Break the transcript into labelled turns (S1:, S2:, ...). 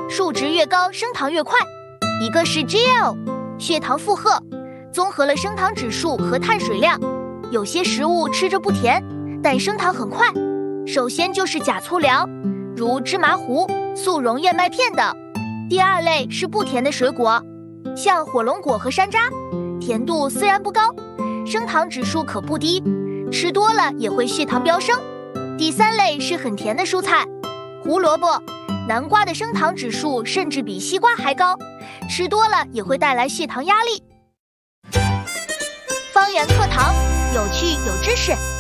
S1: 数值越高，升糖越快。一个是 GL， 血糖负荷，综合了升糖指数和碳水量。有些食物吃着不甜，但升糖很快。首先就是假粗粮，如芝麻糊、速溶燕麦片等。第二类是不甜的水果，像火龙果和山楂，甜度虽然不高，升糖指数可不低，吃多了也会血糖飙升。第三类是很甜的蔬菜，胡萝卜、南瓜的升糖指数甚至比西瓜还高，吃多了也会带来血糖压力。方言课堂，有趣有知识。